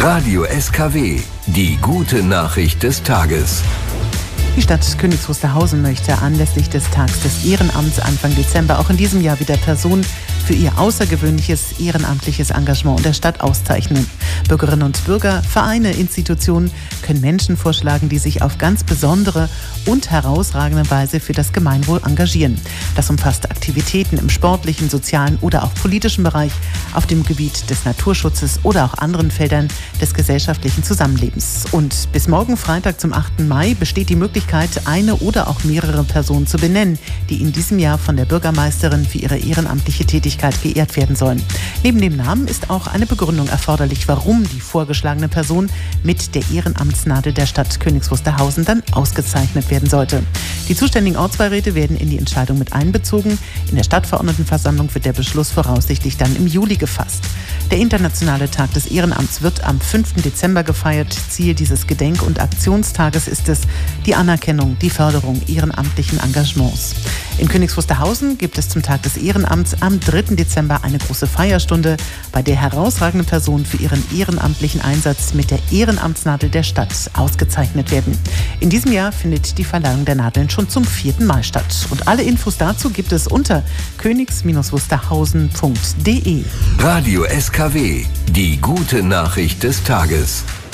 Radio SKW, die gute Nachricht des Tages. Die Stadt Königs Wusterhausen möchte anlässlich des Tags des Ehrenamts Anfang Dezember auch in diesem Jahr wieder Personen für ihr außergewöhnliches ehrenamtliches Engagement in der Stadt auszeichnen. Bürgerinnen und Bürger, Vereine, Institutionen können Menschen vorschlagen, die sich auf ganz besondere und herausragende Weise für das Gemeinwohl engagieren. Das umfasst Aktivitäten im sportlichen, sozialen oder auch politischen Bereich, auf dem Gebiet des Naturschutzes oder auch anderen Feldern des gesellschaftlichen Zusammenlebens. Und bis morgen Freitag zum 8. Mai besteht die Möglichkeit, eine oder auch mehrere Personen zu benennen, die in diesem Jahr von der Bürgermeisterin für ihre ehrenamtliche Tätigkeit geehrt werden sollen. Neben dem Namen ist auch eine Begründung erforderlich, warum die vorgeschlagene Person mit der Ehrenamtsnadel der Stadt Königs Wusterhausen dann ausgezeichnet werden sollte. Die zuständigen Ortsbeiräte werden in die Entscheidung mit einbezogen. In der Stadtverordnetenversammlung wird der Beschluss voraussichtlich dann im Juli gefasst. Der internationale Tag des Ehrenamts wird am 5. Dezember gefeiert. Ziel dieses Gedenk- und Aktionstages ist es, die Anerkennung, die Förderung ehrenamtlichen Engagements. In Königs Wusterhausen gibt es zum Tag des Ehrenamts am 3. Dezember eine große Feierstunde, bei der herausragende Personen für ihren ehrenamtlichen Einsatz mit der Ehrenamtsnadel der Stadt ausgezeichnet werden. In diesem Jahr findet die Verleihung der Nadeln schon zum 4. Mal statt. Und alle Infos dazu gibt es unter königs-wusterhausen.de. Radio SKW, die gute Nachricht des Tages.